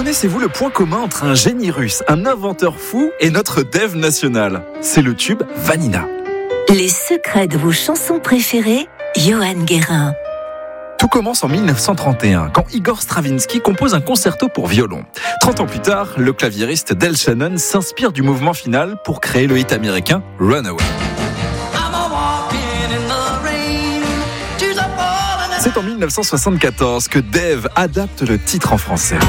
Connaissez-vous le point commun entre un génie russe, un inventeur fou et notre dev national ? C'est le tube Vanina. Les secrets de vos chansons préférées, Johan Guérin. Tout commence en 1931, quand Igor Stravinsky compose un concerto pour violon. 30 ans plus tard, le claviériste Del Shannon s'inspire du mouvement final pour créer le hit américain Runaway. C'est en 1974 que Dave adapte le titre en français.